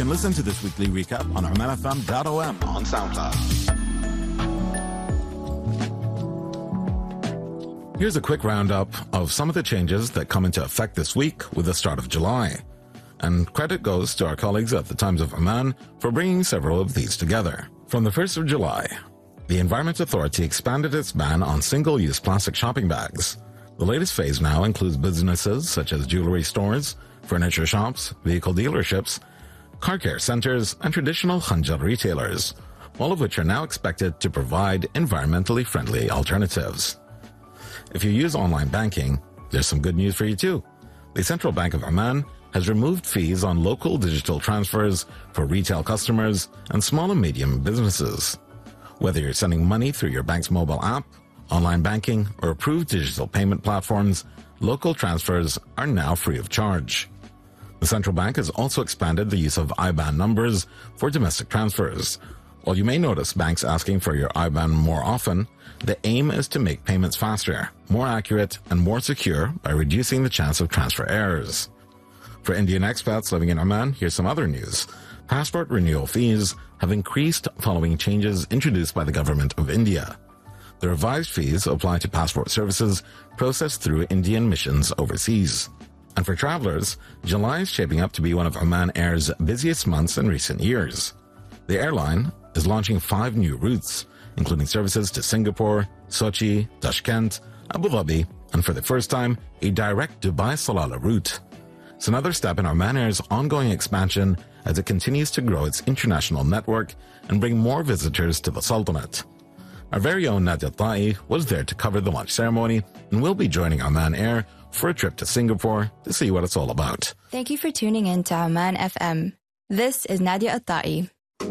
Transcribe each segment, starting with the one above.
can listen to this weekly recap on omanfm.om on SoundCloud. Here's a quick roundup of some of the changes that come into effect this week with the start of July. And credit goes to our colleagues at the Times of Oman for bringing several of these together. From the 1st of July, the Environment Authority expanded its ban on single-use plastic shopping bags. The latest phase now includes businesses such as jewelry stores, furniture shops, vehicle dealerships, car care centers, and traditional khanjar retailers, all of which are now expected to provide environmentally friendly alternatives. If you use online banking, there's some good news for you too. The Central Bank of Oman has removed fees on local digital transfers for retail customers and small and medium businesses. Whether you're sending money through your bank's mobile app, online banking, or approved digital payment platforms, local transfers are now free of charge. The central bank has also expanded the use of IBAN numbers for domestic transfers. While you may notice banks asking for your IBAN more often, the aim is to make payments faster, more accurate, and more secure by reducing the chance of transfer errors. For Indian expats living in Oman, here's some other news. Passport renewal fees have increased following changes introduced by the government of India. The revised fees apply to passport services processed through Indian missions overseas. And for travelers, July is shaping up to be one of Oman Air's busiest months in recent years. The airline is launching 5 new routes, including services to Singapore, Sochi, Tashkent, Abu Dhabi, and for the first time, a direct Dubai-Salalah route. It's another step in Oman Air's ongoing expansion as it continues to grow its international network and bring more visitors to the Sultanate. Our very own Nadia Ta'i was there to cover the launch ceremony and will be joining Oman Air for a trip to Singapore to see what it's all about. Thank you for tuning in to Oman FM. This is Nadia Ta'i.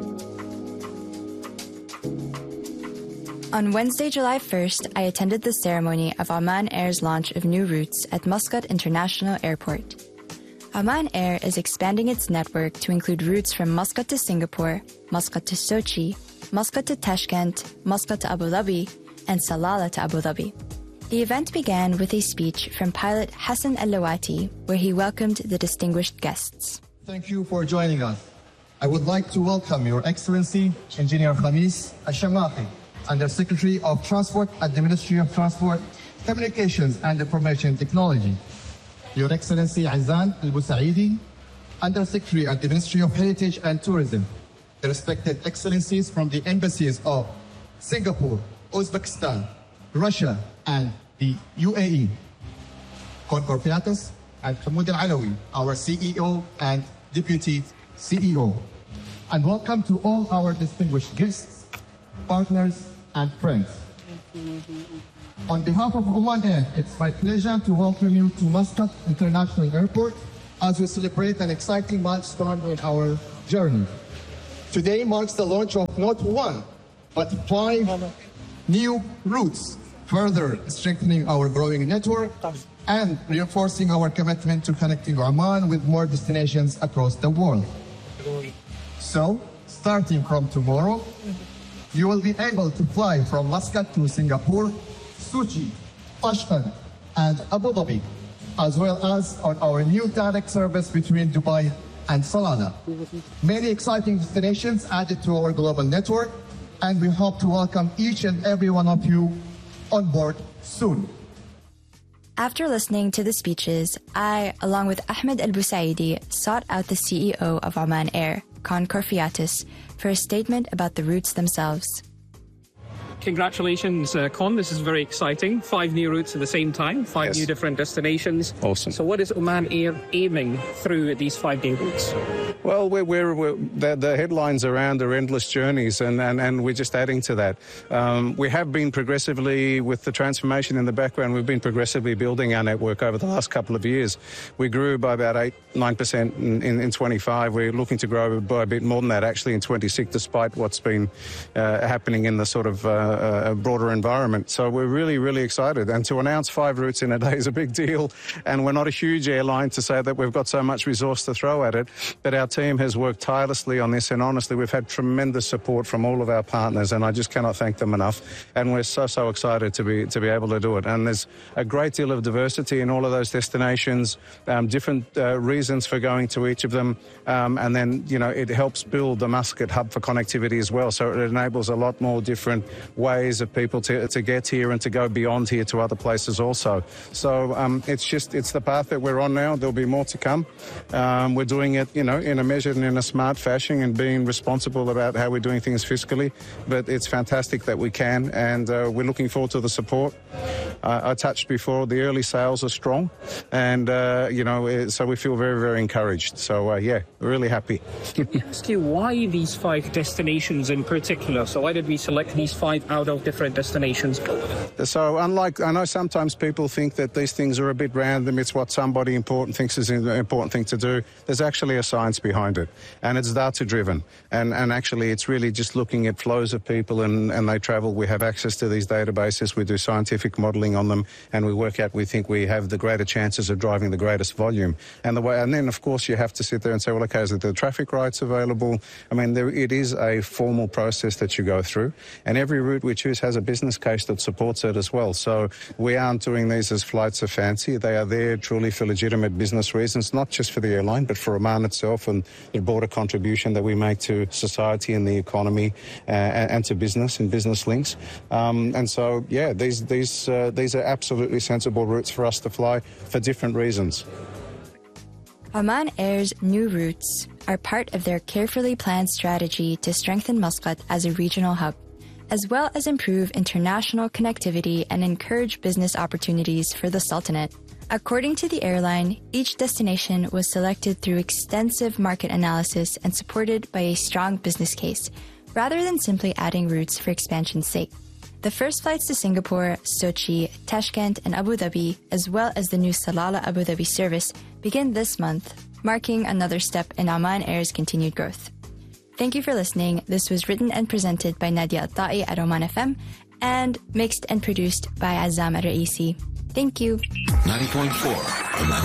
On Wednesday, July 1st, I attended the ceremony of Oman Air's launch of new routes at Muscat International Airport. Oman Air is expanding its network to include routes from Muscat to Singapore, Muscat to Sochi, Muscat to Tashkent, Muscat to Abu Dhabi, and Salalah to Abu Dhabi. The event began with a speech from pilot Hassan Al-Lawati, where he welcomed the distinguished guests. Thank you for joining us. I would like to welcome Your Excellency, Engineer Khamis Al-Shamaki, Under-Secretary of Transport at the Ministry of Transport, Communications and Information Technology. Your Excellency Azan Al-Busaidi, Under-Secretary at the Ministry of Heritage and Tourism. The respected excellencies from the embassies of Singapore, Uzbekistan, Russia, and the UAE. Konkor Piatas and Hamoud Al-Alawi, our CEO and Deputy CEO. And welcome to all our distinguished guests, partners, and friends. On behalf of Oman Air, it's my pleasure to welcome you to Muscat International Airport as we celebrate an exciting milestone in our journey. Today marks the launch of not 1, but 5 new routes, further strengthening our growing network and reinforcing our commitment to connecting Oman with more destinations across the world. So, starting from tomorrow, you will be able to fly from Muscat to Singapore, Sochi, Tashkent, and Abu Dhabi, as well as on our new direct service between Dubai and Salalah. Many exciting destinations added to our global network, and we hope to welcome each and every one of you on board soon. After listening to the speeches, I, along with Ahmed Al-Busaidi, sought out the CEO of Oman Air, Konkor Piatas, for a statement about the routes themselves. Congratulations, Con. This is very exciting. 5 new routes at the same time, 5 new different destinations. Awesome. So what is Oman Air aiming through these 5 new routes? Well, the headlines around are endless journeys, and we're just adding to that. We have been progressively, with the transformation in the background, we've been progressively building our network over the last couple of years. We grew by about 8-9% in 25. We're looking to grow by a bit more than that, actually, in 26, despite what's been happening in the sort of a broader environment. So we're really, really excited. And to announce 5 routes in a day is a big deal. And we're not a huge airline to say that we've got so much resource to throw at it. But our team has worked tirelessly on this. And honestly, we've had tremendous support from all of our partners. And I just cannot thank them enough. And we're so excited to be able to do it. And there's a great deal of diversity in all of those destinations, different reasons for going to each of them. And then, it helps build the Muscat hub for connectivity as well. So it enables a lot more different ways of people to get here and to go beyond here to other places also. So it's the path that we're on now. There'll be more to come. We're doing it, in a measured and in a smart fashion and being responsible about how we're doing things fiscally. But it's fantastic that we can, and we're looking forward to the support. I touched before, the early sales are strong, and, so we feel very, very encouraged. So, we're really happy. Let me ask you, why these 5 destinations in particular? So why did we select these 5 out of different destinations? So I know sometimes people think that these things are a bit random. It's what somebody important thinks is an important thing to do. There's actually a science behind it, and it's data-driven. And actually, it's really just looking at flows of people and they travel. We have access to these databases. We do scientific modelling on them, and we work out we think we have the greater chances of driving the greatest volume. And then, of course, you have to sit there and say, well, okay, is it the traffic rights available? I mean, it is a formal process that you go through, and every route we choose has a business case that supports it as well. So we aren't doing these as flights of fancy. They are there truly for legitimate business reasons, not just for the airline, but for Oman itself and the broader contribution that we make to society and the economy and to business and business links. And so, these are absolutely sensible routes for us to fly for different reasons. Oman Air's new routes are part of their carefully planned strategy to strengthen Muscat as a regional hub, as well as improve international connectivity and encourage business opportunities for the Sultanate. According to the airline, each destination was selected through extensive market analysis and supported by a strong business case, rather than simply adding routes for expansion's sake. The first flights to Singapore, Sochi, Tashkent, and Abu Dhabi, as well as the new Salalah Abu Dhabi service, begin this month, marking another step in Oman Air's continued growth. Thank you for listening. This was written and presented by Nadia Al-Ta'i at Oman FM and mixed and produced by Azam Al-Raisi. Thank you. 90.4